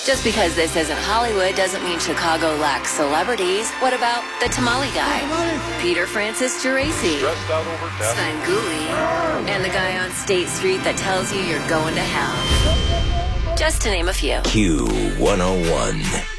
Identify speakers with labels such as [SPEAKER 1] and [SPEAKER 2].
[SPEAKER 1] Just because this isn't Hollywood doesn't mean Chicago lacks celebrities. What about the tamale guy? Peter Francis Geraci, Svengoolie, and the guy on State Street that tells you you're going to hell. Just to name a few.
[SPEAKER 2] Q101.